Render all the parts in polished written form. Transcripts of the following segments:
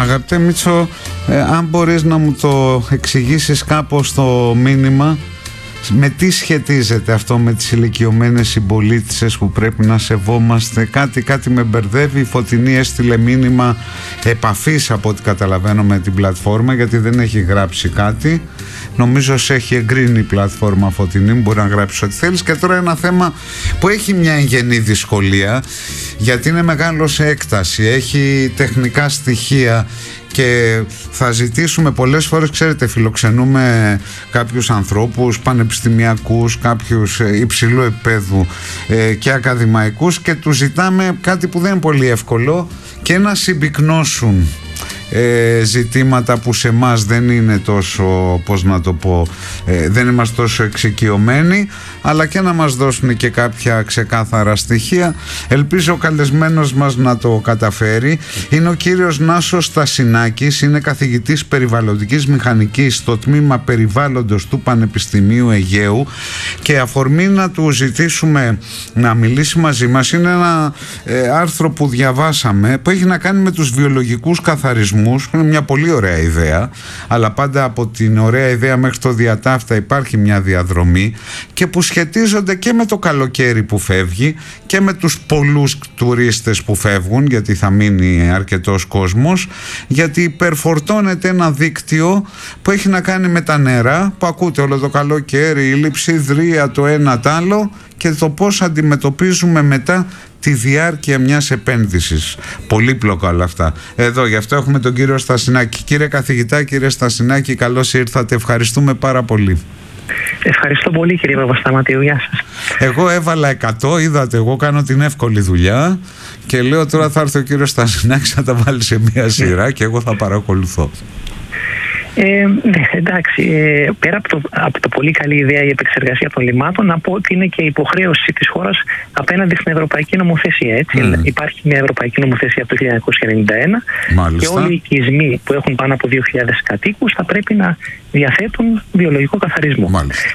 Αγαπητέ Μίτσο, αν μπορείς να μου το εξηγήσεις κάπως το μήνυμα, με τι σχετίζεται αυτό με τις ηλικιωμένες συμπολίτησες που πρέπει να σεβόμαστε? Κάτι με μπερδεύει. Η Φωτεινή έστειλε μήνυμα επαφής, από ό,τι καταλαβαίνω, με την πλατφόρμα, γιατί δεν έχει γράψει κάτι. Νομίζω σε έχει εγκρίνει η πλατφόρμα, Φωτεινή, μπορεί να γράψει ό,τι θέλεις. Και τώρα ένα θέμα που έχει μια εγγενή δυσκολία, γιατί είναι μεγάλο σε έκταση, έχει τεχνικά στοιχεία και θα ζητήσουμε πολλές φορές, ξέρετε, φιλοξενούμε κάποιους ανθρώπους πανεπιστημιακούς, κάποιους υψηλού επίπεδου και ακαδημαϊκούς, και τους ζητάμε κάτι που δεν είναι πολύ εύκολο, και να συμπυκνώσουν ζητήματα που σε εμάς δεν είναι τόσο, πώς να το πω, δεν είμαστε τόσο εξοικειωμένοι, αλλά και να μας δώσουν και κάποια ξεκάθαρα στοιχεία. Ελπίζω ο καλεσμένος μας να το καταφέρει. Είναι ο κύριος Νάσος Στασινάκης, είναι καθηγητής περιβαλλοντικής μηχανικής στο τμήμα περιβάλλοντος του Πανεπιστημίου Αιγαίου, και αφορμή να του ζητήσουμε να μιλήσει μαζί μας είναι ένα άρθρο που διαβάσαμε, που έχει να κάνει με τους βιολογικούς καθαρισμούς. Είναι μια πολύ ωραία ιδέα, αλλά πάντα από την ωραία ιδέα μέχρι το διατάφτα υπάρχει μια διαδρομή, και που σχετίζονται και με το καλοκαίρι που φεύγει και με τους πολλούς τουρίστες που φεύγουν, γιατί θα μείνει αρκετός κόσμος, γιατί υπερφορτώνεται ένα δίκτυο που έχει να κάνει με τα νερά που ακούτε όλο το καλοκαίρι, η λειψιδρία, το ένα τ' άλλο, και το πώς αντιμετωπίζουμε μετά τη διάρκεια μιας επένδυσης. Πολύπλοκα όλα αυτά. Εδώ, γι' αυτό έχουμε τον κύριο Στασινάκη. Κύριε καθηγητά, κύριε Στασινάκη, καλώς ήρθατε. Ευχαριστούμε πάρα πολύ. Ευχαριστώ πολύ, κύριε Παπασταματίου. Γεια σας. Εγώ έβαλα 100, είδατε, εγώ κάνω την εύκολη δουλειά και λέω τώρα θα έρθει ο κύριος Στασινάκης να τα βάλει σε μια σειρά και εγώ θα παρακολουθώ. Ναι, εντάξει, πέρα από το πολύ καλή ιδέα η επεξεργασία των λιμάτων, να πω ότι είναι και υποχρέωση της χώρας απέναντι στην ευρωπαϊκή νομοθεσία. Έτσι. Υπάρχει μια ευρωπαϊκή νομοθεσία από το 1991. Μάλιστα. Και όλοι οι οικισμοί που έχουν πάνω από 2.000 κατοίκους θα πρέπει να διαθέτουν βιολογικό καθαρισμό.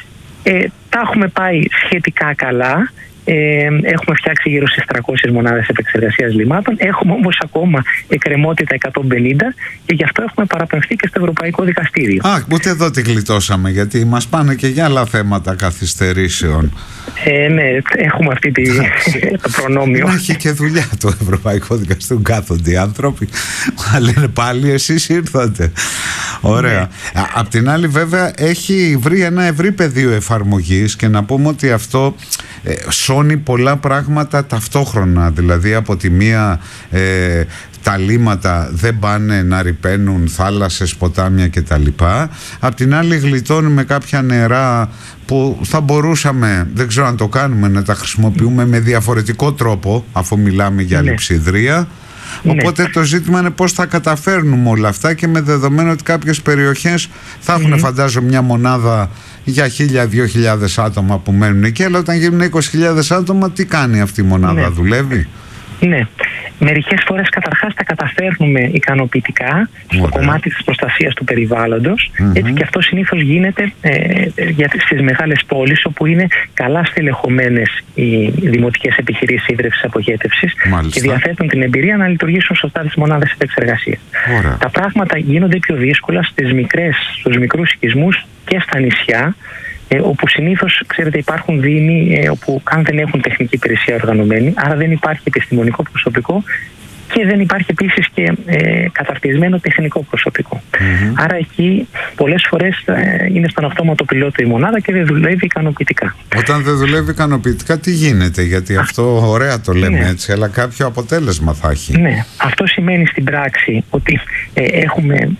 Τα έχουμε πάει σχετικά καλά. Έχουμε φτιάξει γύρω στις 300 μονάδες επεξεργασίας λιμάτων. Έχουμε όμως ακόμα εκκρεμότητα 150, και γι' αυτό έχουμε παραπεμφθεί και στο Ευρωπαϊκό Δικαστήριο. Ούτε εδώ τη γλιτώσαμε, γιατί μας πάνε και για άλλα θέματα καθυστερήσεων. Ναι, έχουμε αυτή το προνόμιο. Έχει και δουλειά το Ευρωπαϊκό Δικαστήριο. Κάθονται οι άνθρωποι, μα λένε πάλι εσείς ήρθατε. Ωραία. Ναι. Απ' την άλλη, βέβαια, έχει βρει ένα ευρύ πεδίο εφαρμογής, και να πούμε ότι αυτό σώνει πολλά πράγματα ταυτόχρονα. Δηλαδή, από τη μία τα λίματα δεν πάνε να ρυπαίνουν θάλασσες, ποτάμια κτλ. Απ' την άλλη, γλιτώνουμε κάποια νερά που θα μπορούσαμε, δεν ξέρω αν το κάνουμε, να τα χρησιμοποιούμε με διαφορετικό τρόπο, αφού μιλάμε για λειψιδρία. Οπότε το ζήτημα είναι πώς θα καταφέρνουμε όλα αυτά, και με δεδομένο ότι κάποιες περιοχές θα έχουν, φαντάζομαι, μια μονάδα για 1.000-2.000 άτομα που μένουν εκεί, αλλά όταν γίνουν 20.000 άτομα, τι κάνει αυτή η μονάδα, δουλεύει? Ναι. Μερικές φορές καταρχάς τα καταφέρνουμε ικανοποιητικά στο κομμάτι της προστασίας του περιβάλλοντος. Έτσι, και αυτό συνήθως γίνεται στις μεγάλες πόλεις, όπου είναι καλά στελεχωμένες οι δημοτικές επιχειρήσεις ίδρυυσης αποχέτευσης και διαθέτουν την εμπειρία να λειτουργήσουν σωστά τις μονάδες επεξεργασίας. Τα πράγματα γίνονται πιο δύσκολα στους μικρούς οικισμούς και στα νησιά, όπου συνήθως, ξέρετε, υπάρχουν δήμοι όπου καν δεν έχουν τεχνική υπηρεσία οργανωμένη, άρα δεν υπάρχει επιστημονικό προσωπικό και δεν υπάρχει επίσης και καταρτισμένο τεχνικό προσωπικό. Άρα εκεί πολλές φορές είναι στον αυτόματο πιλότο η μονάδα και δεν δουλεύει ικανοποιητικά. Όταν δεν δουλεύει ικανοποιητικά, τι γίνεται? Γιατί αυτό ωραία το λέμε, έτσι, αλλά κάποιο αποτέλεσμα θα έχει. Ναι, αυτό σημαίνει στην πράξη ότι έχουμε